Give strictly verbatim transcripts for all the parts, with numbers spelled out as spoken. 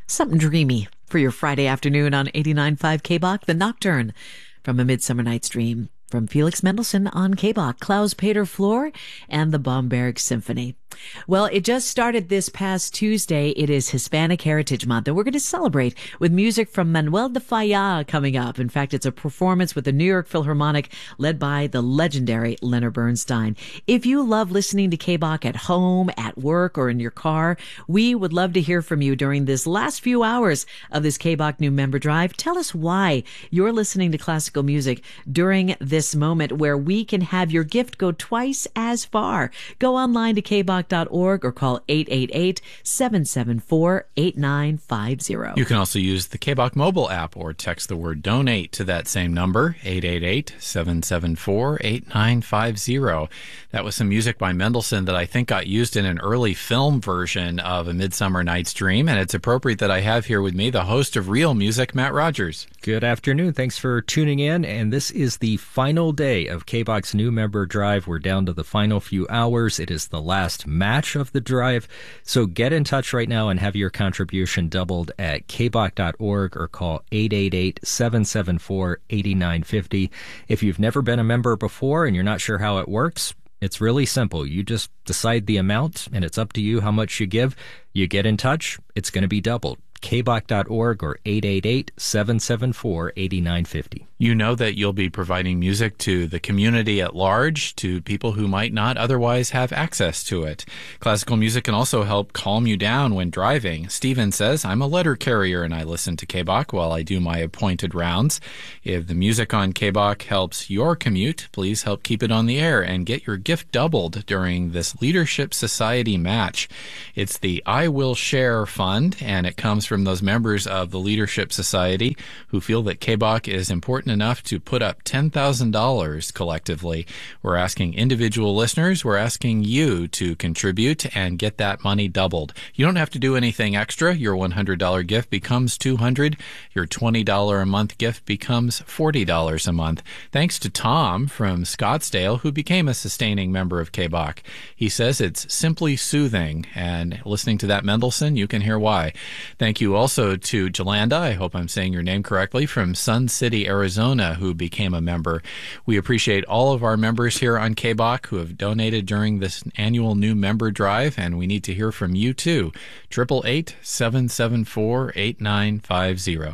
Something dreamy for your Friday afternoon on eighty-nine point five K B O C, The Nocturne from A Midsummer Night's Dream from Felix Mendelssohn on K B O C, Klaus Peter Floor and the Bomberg Symphony. Well, it just started this past Tuesday. It is Hispanic Heritage Month, and we're going to celebrate with music from Manuel de Falla coming up. In fact, it's a performance with the New York Philharmonic led by the legendary Leonard Bernstein. If you love listening to K B O C at home, at work, or in your car, we would love to hear from you during this last few hours of this K B O C New Member Drive. Tell us why you're listening to classical music during this moment where we can have your gift go twice as far. Go online to K B O C dot org or call eight eight eight, seven seven four, eight nine five zero. You can also use the K B O C mobile app or text the word donate to that same number, eight eight eight, seven seven four, eight nine five zero. That was some music by Mendelssohn that I think got used in an early film version of A Midsummer Night's Dream, and it's appropriate that I have here with me the host of Real Music, Matt Rogers. Good afternoon. Thanks for tuning in, and this is the final day of K B O C's New Member Drive. We're down to the final few hours. It is the last match of the drive, so get in touch right now and have your contribution doubled at K B O C dot org or call eight eight eight, seven seven four, eight nine five zero. If you've never been a member before and you're not sure how it works, it's really simple. You just decide the amount, and it's up to you how much you give. You get in touch, it's going to be doubled. K B O C dot org or eight eight eight, seven seven four, eight nine five zero. You know that you'll be providing music to the community at large, to people who might not otherwise have access to it. Classical music can also help calm you down when driving. Stephen says, I'm a letter carrier and I listen to K B O C while I do my appointed rounds. If the music on K B O C helps your commute, please help keep it on the air and get your gift doubled during this Leadership Society match. It's the I Will Share Fund, and it comes from those members of the Leadership Society who feel that K B O C is important enough to put up ten thousand dollars collectively. We're asking individual listeners, we're asking you to contribute and get that money doubled. You don't have to do anything extra. Your one hundred dollars gift becomes two hundred dollars. Your twenty dollars a month gift becomes forty dollars a month. Thanks to Tom from Scottsdale, who became a sustaining member of K B O C. He says it's simply soothing, and listening to that Mendelssohn, you can hear why. Thank you also to Jolanda, I hope I'm saying your name correctly, from Sun City, Arizona, who became a member. We appreciate all of our members here on K B O C who have donated during this annual new member drive, and we need to hear from you too. eight eight eight, seven seven four, eight nine five zero.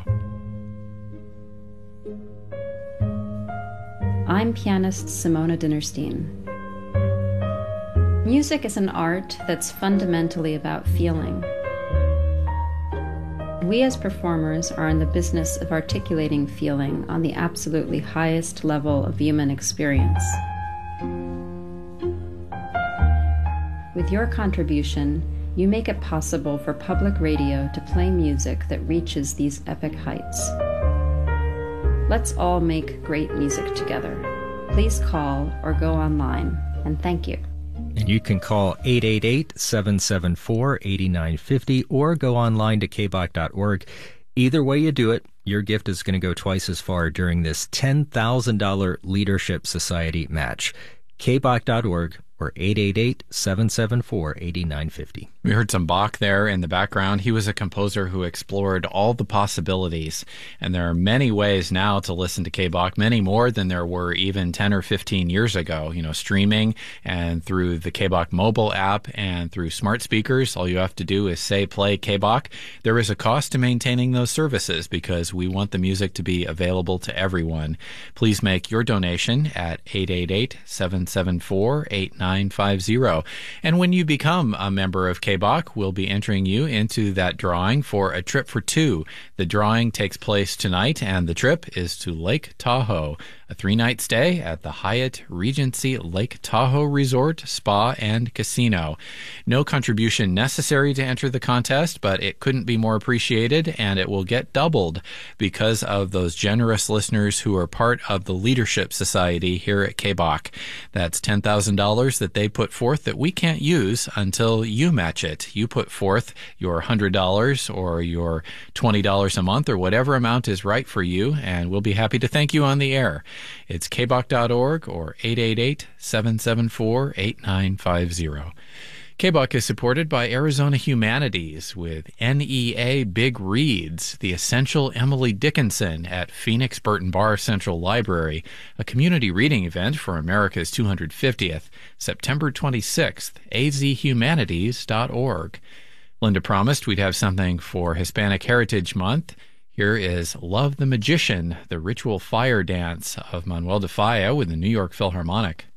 I'm pianist Simona Dinnerstein. Music is an art that's fundamentally about feeling. We as performers are in the business of articulating feeling on the absolutely highest level of human experience. With your contribution, you make it possible for public radio to play music that reaches these epic heights. Let's all make great music together. Please call or go online, and thank you. And you can call eight eight eight, seven seven four, eight nine five zero or go online to K B O C dot org. Either way you do it, your gift is going to go twice as far during this ten thousand dollars Leadership Society match. K B O C dot org or eight eight eight, seven seven four, eight nine five zero. We heard some Bach there in the background. He was a composer who explored all the possibilities, and there are many ways now to listen to K B O C, many more than there were even ten or fifteen years ago. You know, streaming and through the K B O C mobile app and through smart speakers. All you have to do is say play K B O C. There is a cost to maintaining those services because we want the music to be available to everyone. Please make your donation at eight eight eight, seven seven four, eight nine five zero. And when you become a member of K B O C, we'll be entering you into that drawing for a trip for two. The drawing takes place tonight, and the trip is to Lake Tahoe, a three-night stay at the Hyatt Regency Lake Tahoe Resort, Spa, and Casino. No contribution necessary to enter the contest, but it couldn't be more appreciated, and it will get doubled because of those generous listeners who are part of the Leadership Society here at K B O C. That's ten thousand dollars that they put forth that we can't use until you match it. You put forth your one hundred dollars or your twenty dollars a month or whatever amount is right for you, and we'll be happy to thank you on the air. It's K B O C dot org or eight eight eight, seven seven four, eight nine five zero. K B O C is supported by Arizona Humanities with N E A Big Reads, The Essential Emily Dickinson at Phoenix Burton Barr Central Library, a community reading event for America's two hundred fiftieth, September twenty-sixth, a z humanities dot org. Linda promised we'd have something for Hispanic Heritage Month. Here is Love the Magician, the ritual fire dance of Manuel de Falla with the New York Philharmonic.